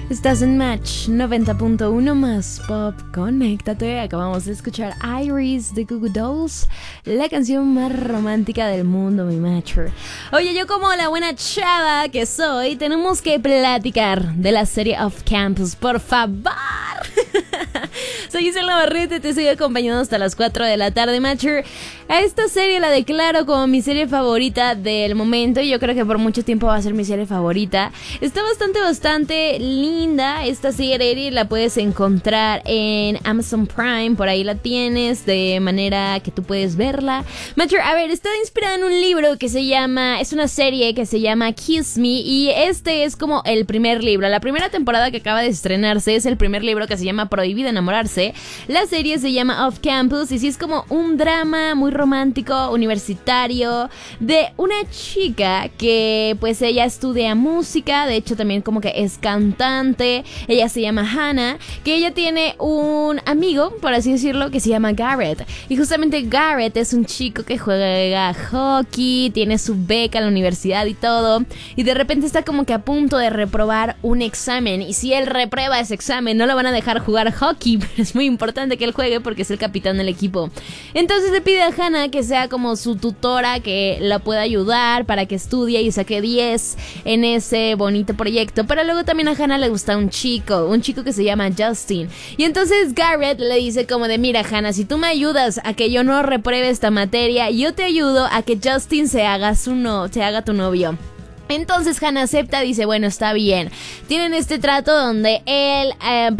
Estás en Match 90.1 más Pop. Conéctate. Acabamos de escuchar Iris de Goo Goo Dolls, la canción más romántica del mundo, mi Matcher. Oye, yo como la buena chava que soy, tenemos que platicar de la serie Off Campus, por favor. Soy Gisela Navarrete, te estoy acompañando hasta las 4 de la tarde, Matcher. A esta serie la declaro como mi serie favorita del momento y yo creo que por mucho tiempo va a ser mi serie favorita. Está bastante linda esta serie, la puedes encontrar en Amazon Prime, por ahí la tienes de manera que tú puedes verla. Matcher, a ver, está inspirada en un libro que se llama, es una serie que se llama Kiss Me y este es como el primer libro. La primera temporada que acaba de estrenarse es el primer libro que se llama Prohibido enamorarse. La serie se llama Off Campus y sí es como un drama muy romántico, universitario, de una chica que pues ella estudia música, de hecho también como que es cantante. Ella se llama Hannah, que ella tiene un amigo, por así decirlo, que se llama Garrett. Y justamente Garrett es un chico que juega hockey, tiene su beca en la universidad y todo, y de repente está como que a punto de reprobar un examen, y si él reprueba ese examen no lo van a dejar jugar hockey, pero es muy importante que él juegue porque es el capitán del equipo. Entonces le pide a Hannah que sea como su tutora, que la pueda ayudar para que estudie y saque 10 en ese bonito proyecto. Pero luego también a Hannah le gusta un chico que se llama Justin. Y entonces Garrett le dice como de, mira Hannah, si tú me ayudas a que yo no repruebe esta materia, yo te ayudo a que Justin se haga tu novio. Entonces Hannah acepta, dice, bueno, está bien. Tienen este trato donde él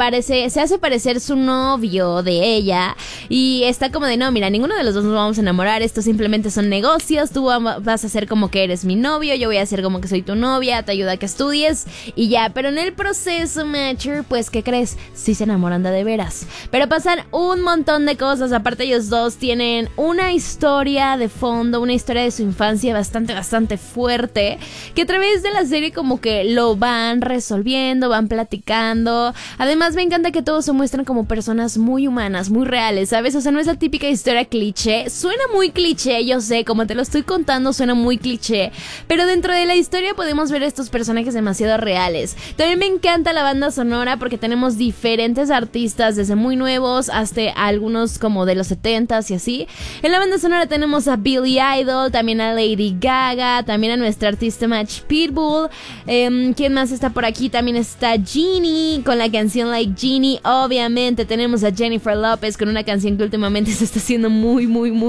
se hace parecer su novio de ella y está como de, no, mira, ninguno de los dos nos vamos a enamorar, esto simplemente son negocios, tú vas a hacer como que eres mi novio, yo voy a hacer como que soy tu novia, te ayuda a que estudies y ya. Pero en el proceso, Matcher, pues, ¿qué crees? Sí se enamoran de veras. Pero pasan un montón de cosas, aparte ellos dos tienen una historia de fondo, una historia de su infancia bastante fuerte, que a través de la serie como que lo van resolviendo, van platicando. Además me encanta que todos se muestran como personas muy humanas, muy reales, ¿sabes? O sea, no es la típica historia cliché. Suena muy cliché, yo sé, como te lo estoy contando suena muy cliché, pero dentro de la historia podemos ver estos personajes demasiado reales. También me encanta la banda sonora porque tenemos diferentes artistas, desde muy nuevos hasta algunos como de los 70s y así. En la banda sonora tenemos a Billy Idol, también a Lady Gaga, también a nuestra artista Match Pitbull. ¿Quién más está por aquí? También está Genie con la canción Like Genie. Obviamente tenemos a Jennifer Lopez con una canción que últimamente se está haciendo muy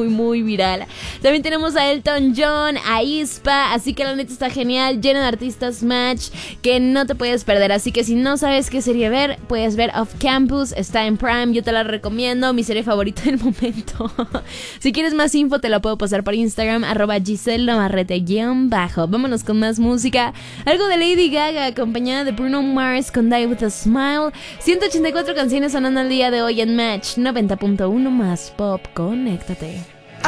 viral. También tenemos a Elton John, a Ispa. Así que la neta está genial, lleno de artistas Match que no te puedes perder. Así que si no sabes qué serie ver, puedes ver Off Campus, está en Prime, yo te la recomiendo, mi serie favorita del momento. Si quieres más info te la puedo pasar por Instagram, @GiselLamarrete_. Vámonos con más música, algo de Lady Gaga acompañada de Bruno Mars con Die With A Smile. 184 canciones sonando el día de hoy en Match 90.1 más Pop. Conéctate.